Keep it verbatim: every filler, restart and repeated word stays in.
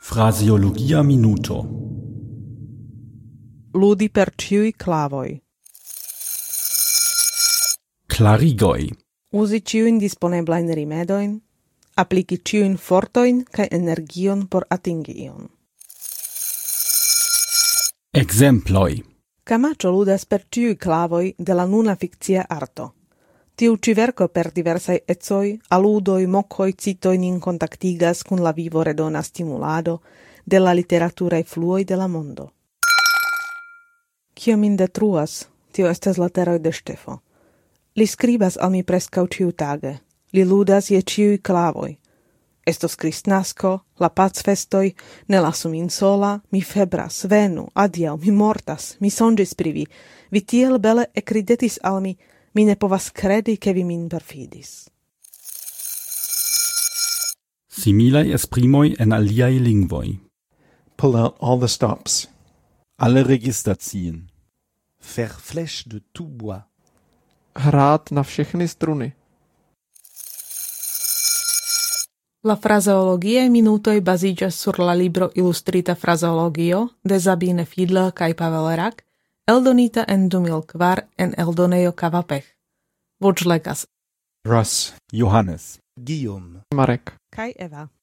Fraseologia minuto. Ludi per ĉiuj klavoj. Klarigoj. Uzi ĉiujn disponeblajn rimedojn, apliki ĉiujn fortojn kaj energion por atingi ion. Ekzemploj. Camacho ludas per ĉiuj klavoj de la nuna fikcia arto. Tiu ĉi verko per diversaj ecoj, aludoj, mokoj, citoj nin kontaktigas kun la vivo redona stimulado de la literaturaj fluoj de la mondo. Kio min detruas, tio estas la teroj de Ŝtefo. Li skribas al mi preskaŭ ĉiutage. Li ludas je ĉiuj klavoj. Estos Kristnasko, la pacfestoj, ne lasu min sola, mi febras, venu, adiaŭ, mi mortas, mi sonĝis pri vi. Vi tiel bele ekridetis al mi, mi ne povas kredi, ke vi min perfidis. Similaj esprimoj en aliaj lingvoj. Pull out all the stops. Alle Register ziehen. Faire flèche de tout bois. Hrát na všechny struny. La frazeologiae minutoj baziĝas sur la libro Ilustrita frazeologio de Sabine Fiedler kaj Pavel Rak, eldonita en du mil kvar en eldonejo Kavapech. Voĉlegas Russ, Johannes, Guillaume, Marek. kaj Eva.